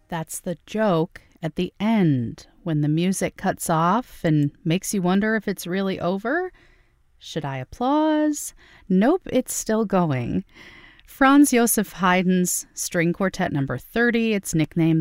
That's the joke at the end, when the music cuts off and makes you wonder if it's really over. Should I applause? Nope, it's still going. Franz Joseph Haydn's String Quartet Number 30, it's nicknamed